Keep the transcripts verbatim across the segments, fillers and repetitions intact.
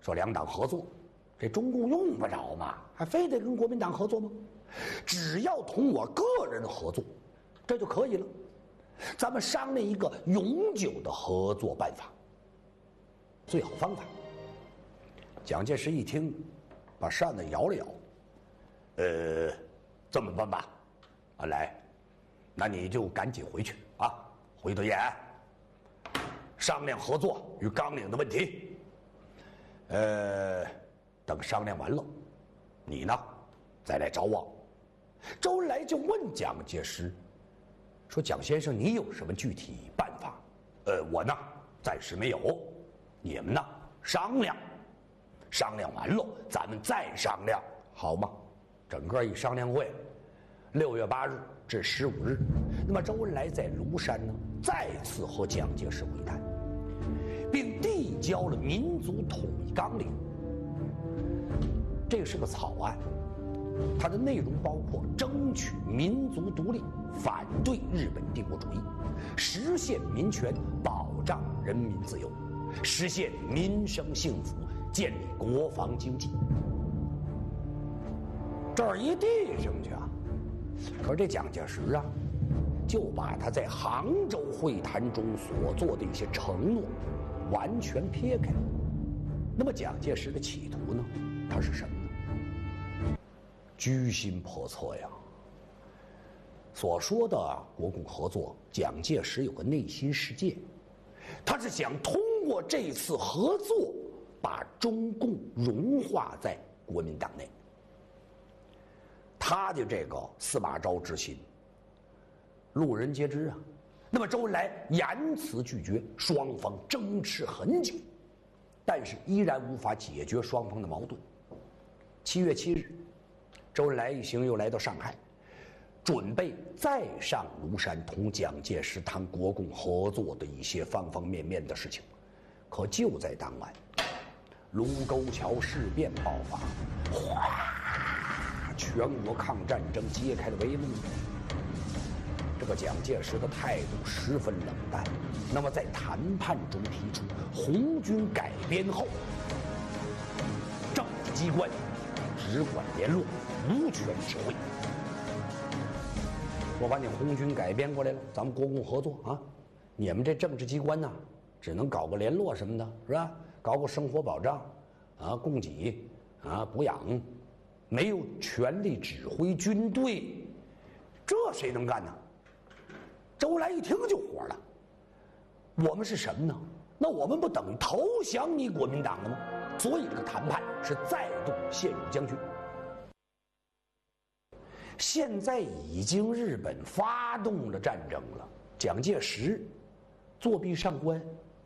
说两党合作，这中共用不着嘛，还非得跟国民党合作吗？只要同我个人合作，这就可以了。咱们商量一个永久的合作办法，最好方法。蒋介石一听，把扇子摇了摇，呃，这么办吧，啊，来，那你就赶紧回去啊，回头延安，商量合作与纲领的问题。呃，等商量完了，你呢，再来找我。周恩来就问蒋介石说：“蒋先生，你有什么具体办法？”呃，我呢，暂时没有。你们呢，商量，商量完了，咱们再商量，好吗？整个一商量会，六月八日至十五日，那么周恩来在庐山呢，再次和蒋介石会谈，并递交了民族统一纲领。这是个草案。它的内容包括争取民族独立、反对日本帝国主义、实现民权、保障人民自由、实现民生幸福、建立国防经济。这儿一递上去啊，可是这蒋介石啊，就把他在杭州会谈中所做的一些承诺完全撇开。那么蒋介石的企图呢，他是什么呢？居心叵测呀！所说的国共合作，蒋介石有个内心世界，他是想通过这次合作，把中共融化在国民党内。他的这个司马昭之心，路人皆知啊。那么周恩来严词拒绝，双方争持很久，但是依然无法解决双方的矛盾。七月七日。周恩来一行又来到上海，准备再上庐山同蒋介石谈国共合作的一些方方面面的事情。可就在当晚，卢沟桥事变爆发，哗，全国抗战争揭开了帷幕。这个蒋介石的态度十分冷淡。那么在谈判中提出红军改编后，政治机关只管联络，无权指挥。我把你红军改编过来了，咱们国共合作啊！你们这政治机关呢，只能搞个联络什么的，是吧？搞个生活保障啊，供给啊，补养，没有权力指挥军队，这谁能干呢？周恩来一听就火了，我们是什么呢？那我们不等于投降你国民党了吗？所以这个谈判是再度陷入僵局。现在已经日本发动了战争了，蒋介石作壁上观，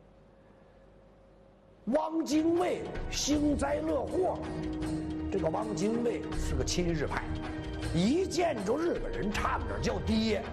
汪精卫幸灾乐祸。这个汪精卫是个亲日派，一见着日本人差点叫爹。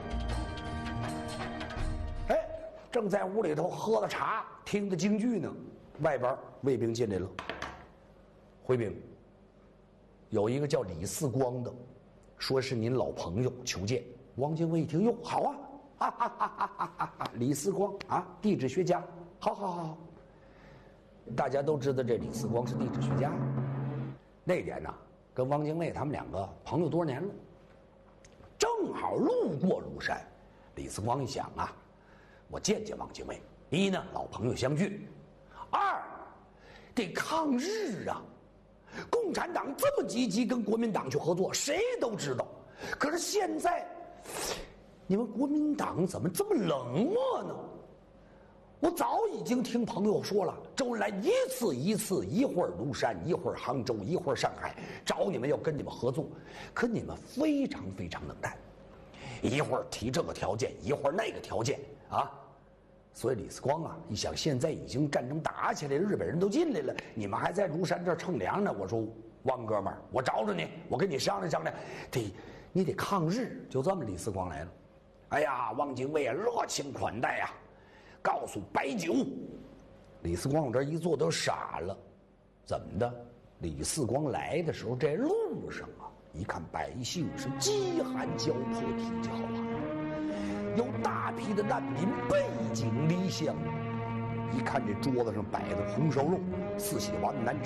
哎，正在屋里头喝着茶，听着京剧呢，外边卫兵进来了。回禀，有一个叫李四光的，说是您老朋友求见。汪精卫一听，哟，好啊，哈哈哈哈哈哈！李四光啊，地质学家，好好好好。大家都知道这李四光是地质学家。那年呢，跟汪精卫他们两个朋友多少年了，正好路过庐山。李四光一想啊，我见见汪精卫，一呢老朋友相聚，二得抗日啊。共产党这么积极跟国民党去合作，谁都知道。可是现在，你们国民党怎么这么冷漠呢？我早已经听朋友说了，周恩来一次一次，一会儿庐山，一会儿杭州，一会儿上海，找你们要跟你们合作，可你们非常非常冷淡，一会儿提这个条件，一会儿那个条件啊。所以李四光啊，一想现在已经战争打起来了，日本人都进来了，你们还在庐山这儿乘凉呢。我说汪哥们儿，我找着你，我跟你商量商量，得你得抗日。就这么，李四光来了。哎呀，汪精卫啊，热情款待啊，告诉摆酒。李四光往这一坐都傻了，怎么的？李四光来的时候，这路上啊，一看百姓是饥寒交迫，体积浩瀚。有大批的难民背井离乡，一看这桌子上摆的红烧肉、四喜丸、南